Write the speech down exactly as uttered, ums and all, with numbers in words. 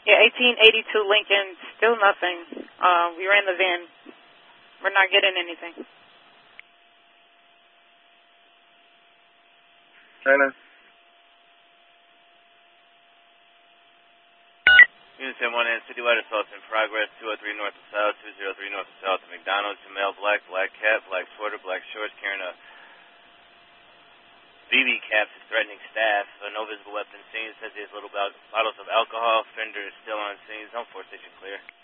Yeah, eighteen eighty-two Lincoln, still nothing. Uh, we ran the van. We're not getting anything. China. Unit ten one and citywide assault in progress, two oh three north of south, two oh three north of south of McDonald's, a male black, black cap, black sweater, black shorts, carrying a B B cap is threatening staff. Uh, no visible weapon seen. Says he has little bottles of alcohol. Fender is still on scene. Zone four station clear.